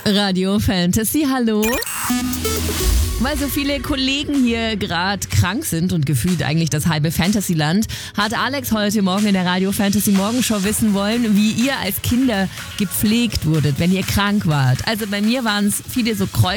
Radio Fantasy, hallo. Weil so viele Kollegen hier gerade krank sind und gefühlt eigentlich das halbe Fantasyland, hat Alex heute Morgen in der Radio Fantasy Morgenshow wissen wollen, wie ihr als Kinder gepflegt wurdet, wenn ihr krank wart. Also bei mir waren es viele so